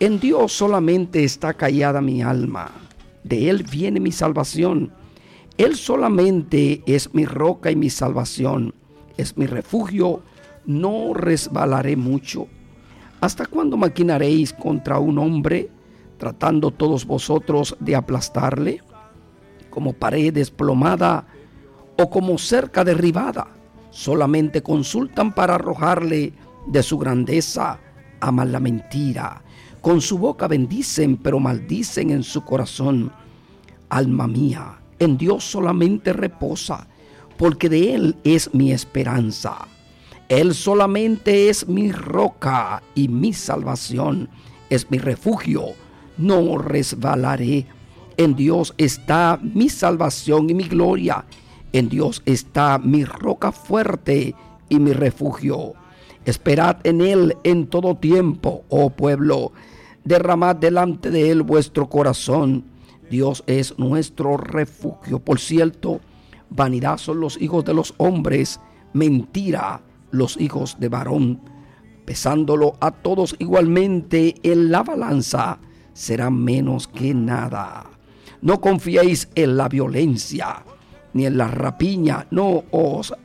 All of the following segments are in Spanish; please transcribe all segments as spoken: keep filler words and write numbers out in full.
En Dios solamente está callada mi alma. De Él viene mi salvación. Él solamente es mi roca y mi salvación. Es mi refugio. No resbalaré mucho. ¿Hasta cuándo maquinaréis contra un hombre, tratando todos vosotros de aplastarle? Como pared desplomada o como cerca derribada. Solamente consultan para arrojarle de su grandeza. Aman la mentira. Con su boca bendicen, pero maldicen en su corazón. Alma mía, en Dios solamente reposa, porque de Él es mi esperanza. Él solamente es mi roca y mi salvación. Es mi refugio, no resbalaré. En Dios está mi salvación y mi gloria. En Dios está mi roca fuerte y mi refugio. Esperad en Él en todo tiempo, oh pueblo. Derramad delante de Él vuestro corazón. Dios es nuestro refugio. Por cierto, vanidad son los hijos de los hombres, mentira los hijos de varón. Pesándolo a todos igualmente en la balanza, será menos que nada. No confiéis en la violencia, ni en la rapiña. No os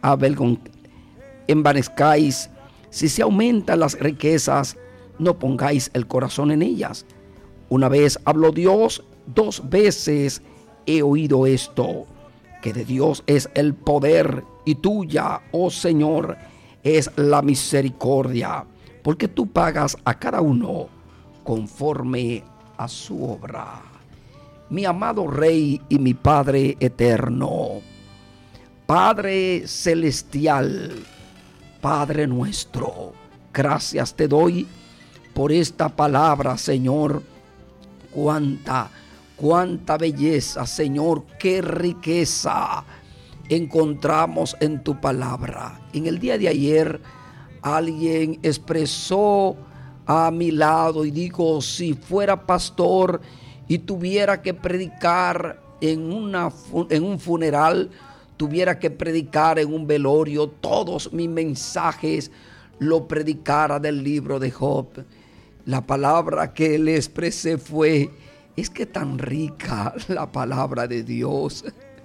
envanezcáis. Si se aumentan las riquezas, no pongáis el corazón en ellas. Una vez habló Dios, dos veces he oído esto, que de Dios es el poder y tuya, oh Señor, es la misericordia, porque tú pagas a cada uno conforme a su obra. Mi amado Rey y mi Padre eterno, Padre celestial, Padre nuestro, gracias te doy por esta palabra, Señor. Cuánta, cuánta belleza, Señor, qué riqueza encontramos en tu palabra. En el día de ayer, alguien expresó a mi lado y dijo: si fuera pastor y tuviera que predicar en, una, en un funeral, tuviera que predicar en un velorio, todos mis mensajes lo predicara del libro de Job. La palabra que le expresé fue: es que tan rica la palabra de Dios.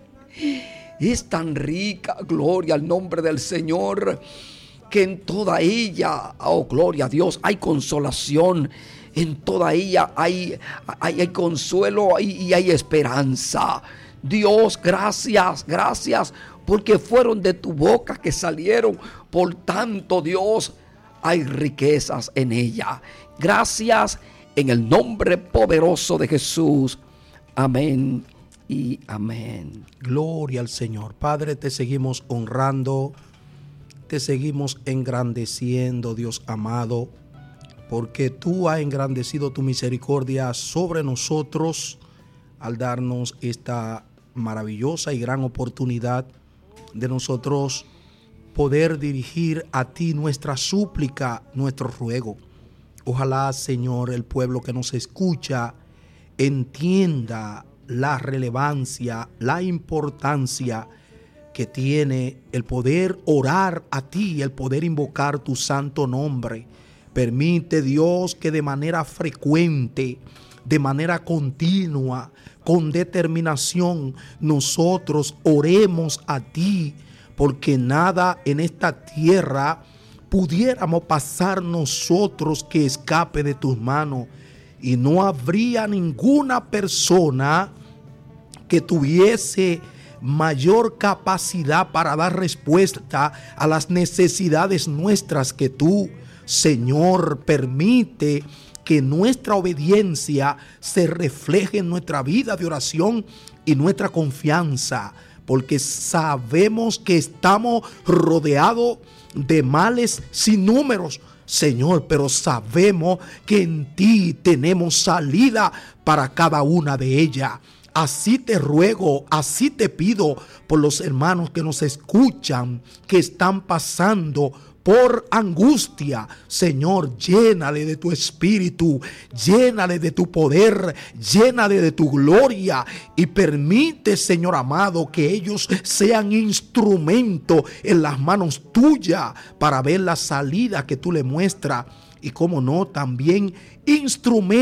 Es tan rica, gloria al nombre del Señor, que en toda ella, oh gloria a Dios, hay consolación. En toda ella hay, hay, hay consuelo y, y hay esperanza. Dios, gracias, gracias, porque fueron de tu boca que salieron. Por tanto, Dios, hay riquezas en ella. Gracias en el nombre poderoso de Jesús. Amén y amén. Gloria al Señor. Padre, te seguimos honrando, te seguimos engrandeciendo, Dios amado, porque tú has engrandecido tu misericordia sobre nosotros al darnos esta maravillosa y gran oportunidad de nosotros poder dirigir a ti nuestra súplica, nuestro ruego. Ojalá, Señor, el pueblo que nos escucha entienda la relevancia, la importancia que tiene el poder orar a ti, el poder invocar tu santo nombre. Permite, Dios, que de manera frecuente, de manera continua, con determinación, nosotros oremos a ti, porque nada en esta tierra pudiéramos pasar nosotros que escape de tus manos, y no habría ninguna persona que tuviese mayor capacidad para dar respuesta a las necesidades nuestras que tú. Señor, permite que nuestra obediencia se refleje en nuestra vida de oración y nuestra confianza, porque sabemos que estamos rodeados de males sin números, Señor, pero sabemos que en ti tenemos salida para cada una de ellas. Así te ruego, así te pido por los hermanos que nos escuchan, que están pasando por angustia. Señor, llénale de tu espíritu, llénale de tu poder, llénale de tu gloria y permite, Señor amado, que ellos sean instrumento en las manos tuyas para ver la salida que tú le muestras y, como no, también instrumento